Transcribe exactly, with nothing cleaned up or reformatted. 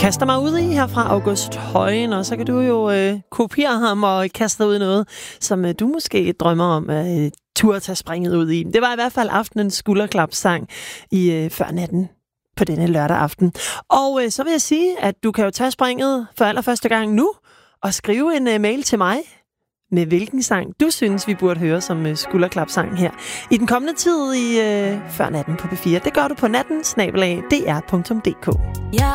kaster mig ud i her fra August Højen, og så kan du jo øh, kopiere ham og kaste dig ud i noget, som øh, du måske drømmer om at øh, turde tage springet ud i. Det var i hvert fald aftenens skulderklapsang i øh, før natten på denne lørdag aften. Og øh, så vil jeg sige, at du kan jo tage springet for allerførste gang nu, og skrive en øh, mail til mig, med hvilken sang du synes, vi burde høre som uh, skulderklapsang her i den kommende tid i uh, før natten på P fire. Det gør du på natten snabel-a d r punktum d k. Jeg